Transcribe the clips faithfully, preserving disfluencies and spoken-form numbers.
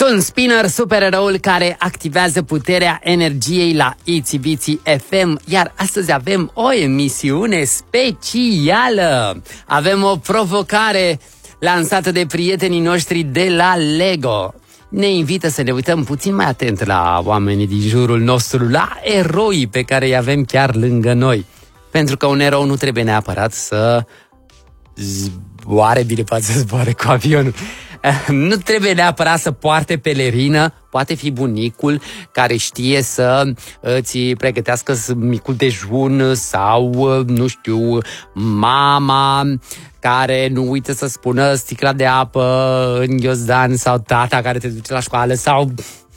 Toon Spinner, supereroul care activează puterea energiei la Itsy Bitsy F M. Iar astăzi avem o emisiune specială. Avem o provocare lansată de prietenii noștri de la Lego. Ne invită să ne uităm puțin mai atent la oamenii din jurul nostru, la eroii pe care îi avem chiar lângă noi. Pentru că un erou nu trebuie neapărat să zboare, bine, poate să zboare cu avionul. Nu trebuie neapărat să poarte pelerină, poate fi bunicul care știe să îți pregătească micul dejun sau, nu știu, mama care nu uită să spună sticla de apă în ghiozdan sau tata care te duce la școală sau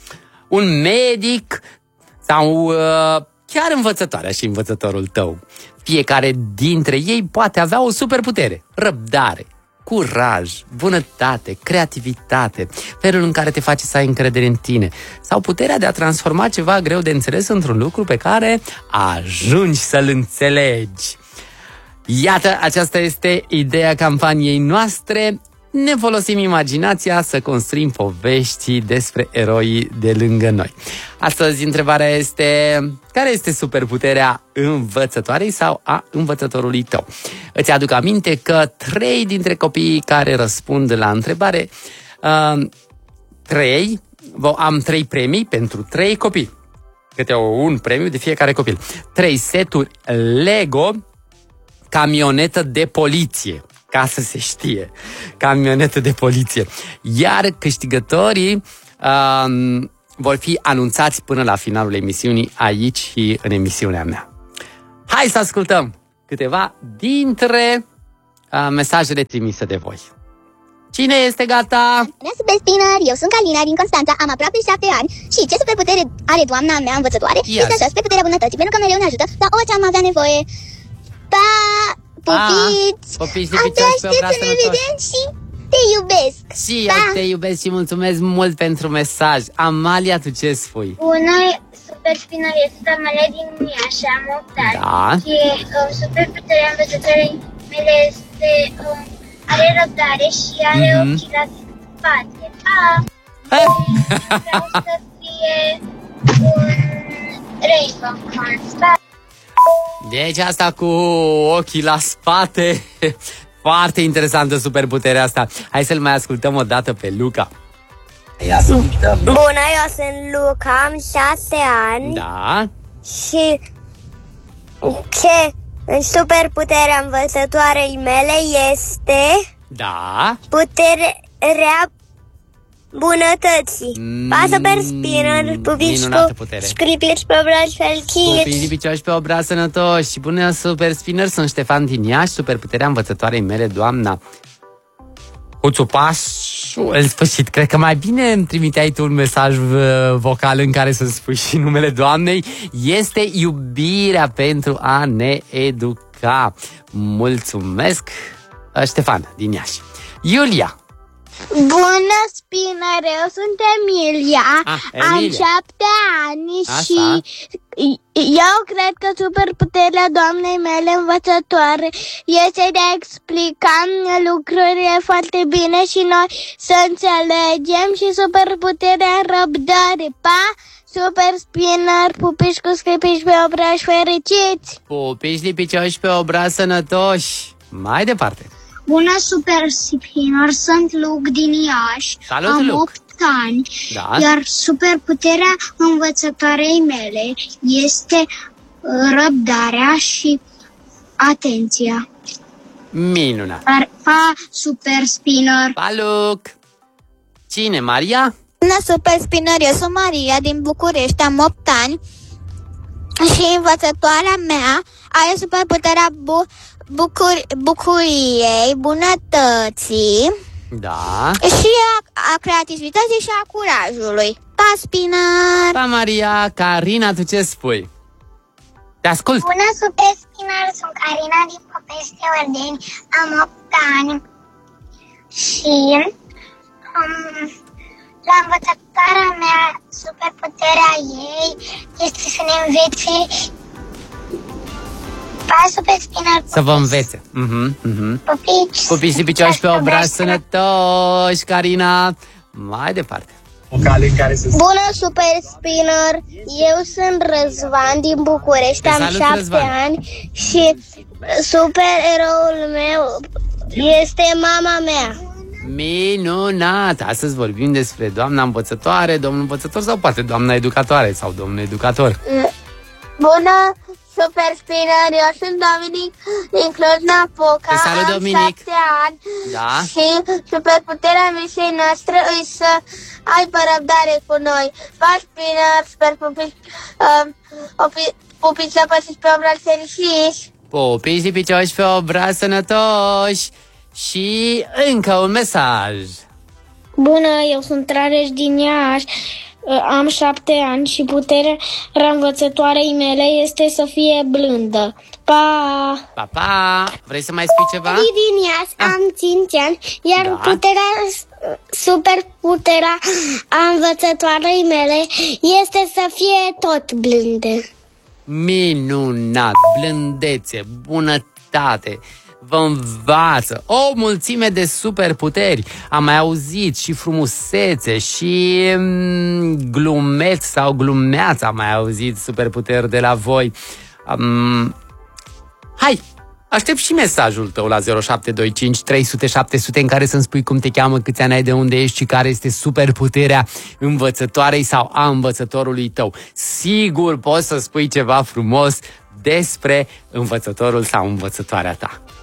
un medic sau chiar învățătoarea și învățătorul tău. Fiecare dintre ei poate avea o superputere, răbdare, curaj, bunătate, creativitate, felul în care te face să ai încredere în tine sau puterea de a transforma ceva greu de înțeles într-un lucru pe care ajungi să-l înțelegi. Iată, aceasta este ideea campaniei noastre. Ne folosim imaginația să construim povești despre eroii de lângă noi. Astăzi întrebarea este: care este superputerea învățătoarei sau a învățătorului tău? Îți aduc aminte că trei dintre copiii care răspund la întrebare, uh, trei, am trei premii pentru trei copii. Câte un premiu de fiecare copil. Trei seturi Lego camionetă de poliție. Ca să se știe. Camionetă de poliție. Iar câștigătorii uh, vor fi anunțați până la finalul emisiunii aici și în emisiunea mea. Hai să ascultăm câteva dintre uh, mesajele trimise de voi. Cine este gata? Bună, super spinner! Eu sunt Calina din Constanța, am aproape șapte ani și ce superputere are doamna mea învățătoare? Yes. Este așa, superputerea bunătății, pentru că mereu ne ajută la orice am avea nevoie. Pa! Pupiți! Pupiți, lipicioși pe obraz sănătoși. Și te iubesc! Și eu te iubesc și mulțumesc mult pentru mesaj. Amalia, tu ce spui? Bună, super spinner, este Amalia din Iași, am opt ani. Da. Și uh, superputerea învățătoarei mele este, um, are răbdare și are mm-hmm. ochii la spate. Ah! Vreau să fie un rainbow corn. Deci asta cu ochii la spate, foarte interesantă superputerea asta. Hai să-l mai ascultăm o dată pe Luca. Bună, eu sunt Luca, am șase ani. Da. Și ce superputerea învățătoarei mele este Da. puterea bunătății. Mm, Pa, super spinner, pupici cu scripici pe obraz fericit. Pupici picioși pe obraz sănătoși. Bună, super spinner, sunt Ștefan din Iași, superputerea învățătoarei mele, doamna Huțupașu. În sfârșit, cred că mai bine îmi trimiteai tu un mesaj vocal în care să spui și numele doamnei. Este iubirea pentru a ne educa. Mulțumesc, Ștefan din Iași. Iulia. Bună, spinner! Eu sunt Emilia, ah, Emilia. Am șapte ani. Așa. Și eu cred că superputerea doamnei mele învățătoare este de a explica lucrurile foarte bine și noi să înțelegem, și superputerea răbdare. Pa! Super spinner, pupici cu scripici pe obraz fericiți! Pupici lipicioși pe obraz sănătoși. Mai departe. Bună, super spinner, sunt Luc din Iași. Salut, am Luc. opt ani, Da. iar superputerea învățătoarei mele este răbdarea și atenția. Minunat. Pa, super spinner! Pa, Luc. Cine, Maria? Bună, super spinner! Eu sunt Maria din București, am opt ani și învățătoarea mea are superputerea bu- bucur- bucuriei, bunătății, Da. și a, a creativității și a curajului. Pa, spinner! Pa, Maria. Carina, tu ce spui? Te ascult. Bună, super spinner, sunt Carina din Popești Ordeni, am opt ani și um, la învățătoarea mea, superputerea ei este să ne învețe. Pa, super spinner. Să vă învețe. Uh-huh, uh-huh. Pupici. Pupici lipicioși pe obraz sănătoși, Carina. Mai departe. Bună, Super Spinner! Eu sunt Răzvan din București, am salut, șapte Răzvan. ani și supereroul meu este mama mea. Minunat! Astăzi vorbim despre doamna învățătoare, domnul învățător sau poate doamna educatoare sau domnul educator. Bună, Super Spinner! Eu sunt Dominic din Cluj-Napoca, Salut, am Dominic. șapte ani Da? și superputerea misiei noastre e să aibă răbdare cu noi. Pa, Spinner, super pupici, uh, opi- pupici săpășiți pe obraz fericiți! Pupici și picioși pe obraz sănătoși! Și încă un mesaj. Bună, eu sunt Rareș din Iași, am șapte ani și puterea învățătoarei mele este să fie blândă. Pa! Pa, pa! Vrei să mai spui ceva? Din Iași Ah. am cinci ani, iar Da. puterea, super puterea a învățătoarei mele este să fie tot blândă. Minunat! Blândețe, bunătate, vă învață o mulțime de superputeri. Am mai auzit și frumusețe și mm, glumeți sau glumeați. Am mai auzit superputeri de la voi. Um, hai! Aștept și mesajul tău la zero șapte doi cinci trei sute șapte sute în care să-mi spui cum te cheamă, câți ani ai, de unde ești și care este superputerea învățătoarei sau a învățătorului tău. Sigur poți să spui ceva frumos despre învățătorul sau învățătoarea ta.